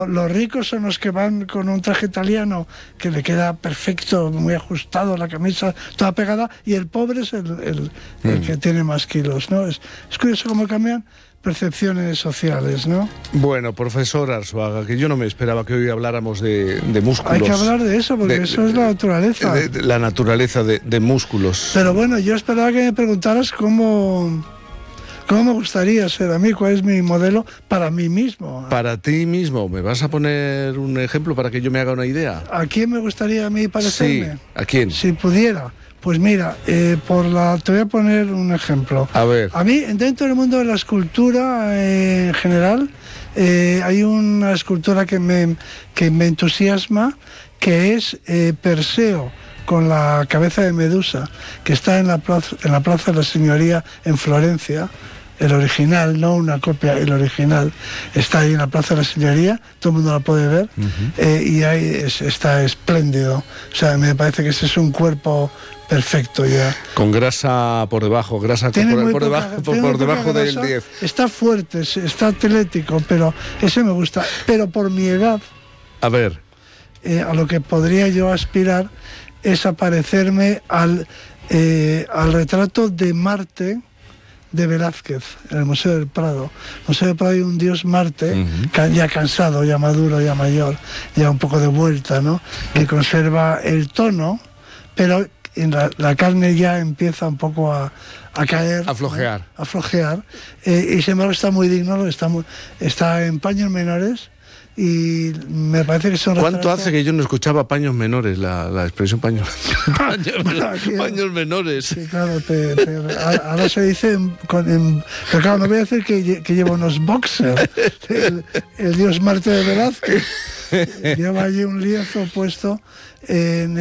Los ricos son los que van con un traje italiano que le queda perfecto, muy ajustado, la camisa toda pegada, y el pobre es el que tiene más kilos, ¿no? Es curioso cómo cambian percepciones sociales, ¿no? Bueno, profesor Arzuaga, que yo no me esperaba que hoy hablamos de músculos. Hay que hablar de eso, porque eso es la naturaleza. La naturaleza de músculos. Pero bueno, yo esperaba que me preguntaras cómo me gustaría ser a mí, cuál es mi modelo para mí mismo. Para ti mismo, ¿me vas a poner un ejemplo para que yo me haga una idea? ¿A quién me gustaría a mí parecerme? Sí, ¿a quién? Si pudiera. Pues mira, te voy a poner un ejemplo. A ver. A mí, dentro del mundo de la escultura en general, hay una escultura que me entusiasma, que es Perseo, con la cabeza de Medusa, que está en la plaza de la Signoria en Florencia. El original, no una copia, el original está ahí en la Plaza de la Signoria, todo el mundo la puede ver, y ahí está espléndido. O sea, me parece que ese es un cuerpo perfecto ya. Con grasa por debajo, por debajo del 10. Está fuerte, está atlético, pero ese me gusta. Pero por mi edad, a ver, a lo que podría yo aspirar es a parecerme al retrato de Marte de Velázquez, en el Museo del Prado. En el Museo del Prado hay un dios Marte, ya cansado, ya maduro, ya mayor, ya un poco de vuelta, ¿no? Que conserva el tono, pero en la carne ya empieza un poco a caer. A flojear. ¿no? A flojear. Y sin embargo está muy digno, está en paños menores. Y me parece que son... ¿Cuánto hace que yo no escuchaba paños menores, la expresión paños menores? Sí, claro, ahora se dice... pero claro, no voy a decir que lleva unos boxers. El dios Marte de Velázquez lleva allí un lienzo puesto en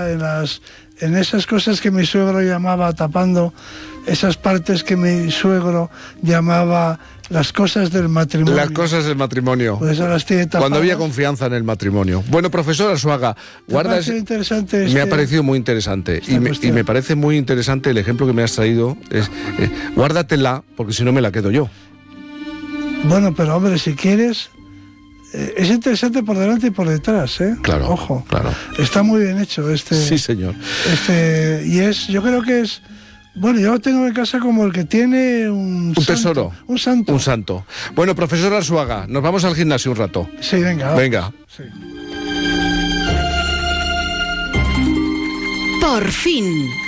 esas cosas que mi suegro llamaba, tapando esas partes que mi suegro llamaba las cosas del matrimonio. Las cosas del matrimonio. Pues ahora las tiene tapadas. Cuando había confianza en el matrimonio. Bueno, profesor Arzuaga, me ha parecido muy interesante. Y me parece muy interesante el ejemplo que me has traído. Guárdatela, porque si no me la quedo yo. Bueno, pero hombre, si quieres... es interesante por delante y por detrás, ¿eh? Claro. Ojo. Claro. Está muy bien hecho Sí, señor. Yo creo que es... Bueno, yo lo tengo en casa como el que tiene un tesoro. Un santo. Un santo. Bueno, profesor Arzuaga, nos vamos al gimnasio un rato. Sí, venga. Venga. Sí. Por fin.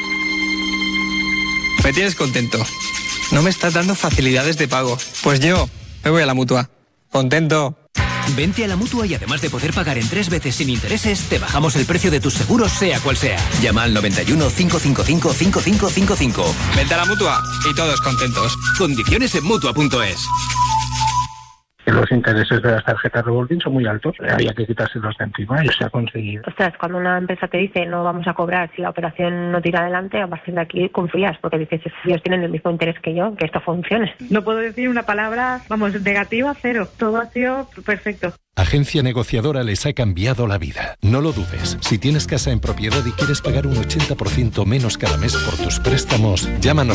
Me tienes contento. No me estás dando facilidades de pago. Pues yo me voy a la Mutua. Contento. Vente a la Mutua y además de poder pagar en 3 veces sin intereses, te bajamos el precio de tus seguros sea cual sea. Llama al 91 555 5555. Vente a la Mutua y todos contentos. Condiciones en Mutua.es. Los intereses de las tarjetas revolving son muy altos, había que quitárselos de encima y se ha conseguido. Ostras, cuando una empresa te dice no vamos a cobrar si la operación no tira adelante, a partir de aquí confías, porque dices, ellos tienen el mismo interés que yo, que esto funcione. No puedo decir una palabra, negativa, cero. Todo ha sido perfecto. Agencia Negociadora les ha cambiado la vida. No lo dudes. Si tienes casa en propiedad y quieres pagar un 80% menos cada mes por tus préstamos, llámanos